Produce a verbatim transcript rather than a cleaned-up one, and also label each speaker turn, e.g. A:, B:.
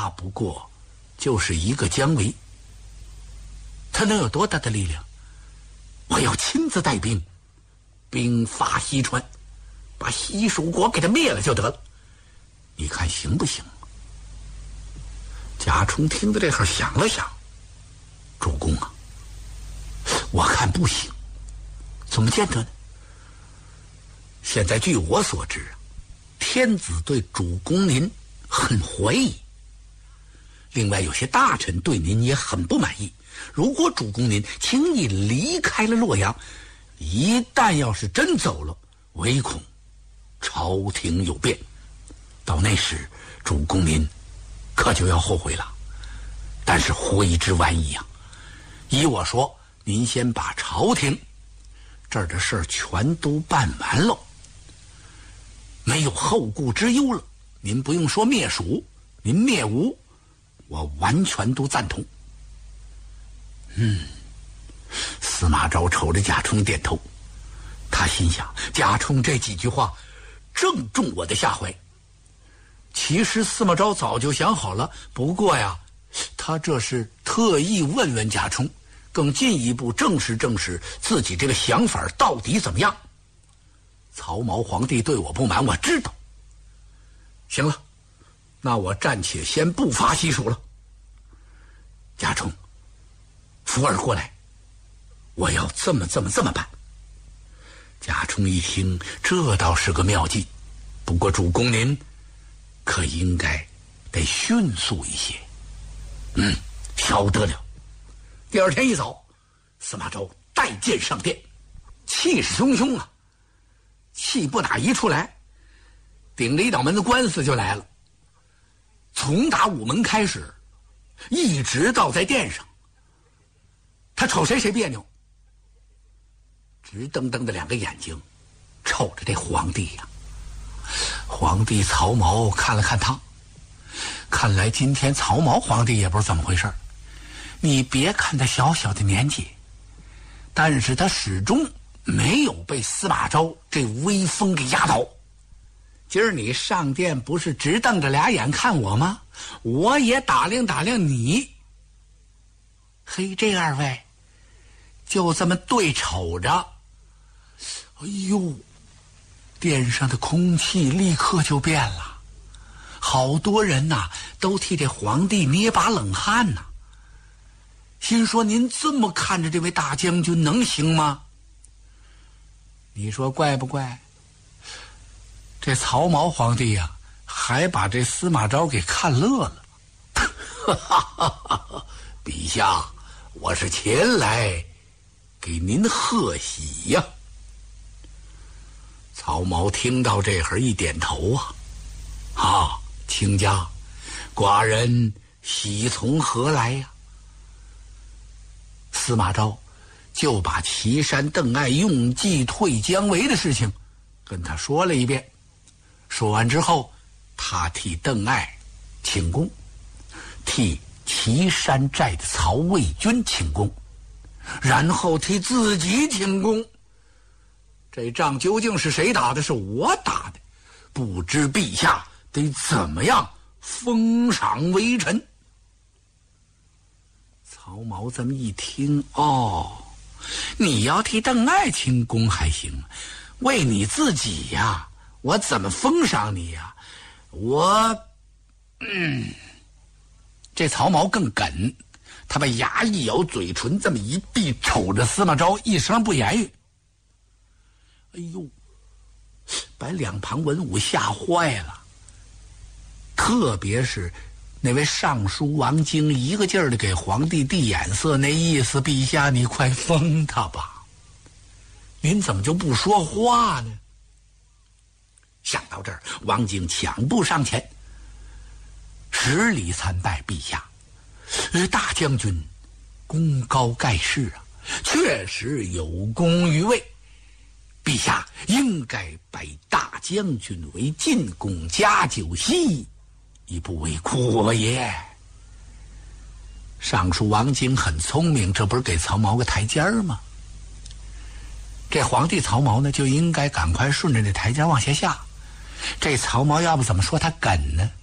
A: 他不过就是一个姜维，他能有多大的力量？我要亲自带兵，兵发西川，把西蜀国给他灭了就得了。你看行不行？贾充听到这会儿想了想，主公啊，我看不行。怎么见得呢？现在据我所知啊，天子对主公您很怀疑，另外有些大臣对您也很不满意。如果主公您轻易离开了洛阳，一旦要是真走了，唯恐朝廷有变，到那时主公您可就要后悔了。但是悔之晚矣啊！依我说，您先把朝廷这儿的事儿全都办完了，没有后顾之忧了。您不用说灭蜀，您灭吴，我完全都赞同。嗯，司马昭瞅着贾充点头，他心想，贾充这几句话正中我的下怀。其实司马昭早就想好了，不过呀，他这是特意问问贾充，更进一步证实证实自己这个想法到底怎么样。曹髦皇帝对我不满，我知道。行了，那我暂且先不发西蜀了。贾充，福儿过来，我要这么这么这么办。贾充一听，这倒是个妙计，不过主公您可应该得迅速一些。嗯，晓得了。第二天一早，司马昭带剑上殿，气势汹汹啊，气不打一处来，顶着一道门的官司就来了。从打午门开始，一直到在殿上，他瞅谁谁别扭，直瞪瞪的两个眼睛瞅着这皇帝呀、啊。皇帝曹髦看了看他，看来今天曹髦皇帝也不是怎么回事。你别看他小小的年纪，但是他始终没有被司马昭这威风给压倒。今儿你上殿不是直瞪着俩眼看我吗？我也打量打量你。嘿，这二位就这么对瞅着，哎呦，殿上的空气立刻就变了，好多人呐、啊、都替这皇帝捏把冷汗呐、啊，心说您这么看着这位大将军能行吗？你说怪不怪？这曹髦皇帝呀、啊，还把这司马昭给看乐了。陛下，我是前来给您贺喜呀。曹髦听到这会儿一点头啊，啊，卿家，寡人喜从何来呀？司马昭就把岐山邓艾用计退姜维的事情跟他说了一遍。说完之后，他替邓艾请功，替岐山寨的曹魏军请功，然后替自己请功。这仗究竟是谁打的？是我打的，不知陛下得怎么样封赏微臣。曹髦这么一听，哦，你要替邓艾请功还行，为你自己呀，我怎么封赏你呀？我，嗯，这曹髦更梗，他把牙一咬，嘴唇这么一闭，瞅着司马昭，一声不言语。哎呦，把两旁文武吓坏了，特别是那位尚书王经一个劲儿的给皇帝递眼色，那意思，陛下你快封他吧，您怎么就不说话呢？想到这儿，王经抢步上前，十里参拜陛下。呃，大将军功高盖世啊，确实有功于魏，陛下应该拜大将军为进贡加酒席，亦不为过也。尚书王经很聪明，这不是给曹髦个台阶儿吗？这皇帝曹髦呢，就应该赶快顺着这台阶往下下。这曹髦要不怎么说他梗呢？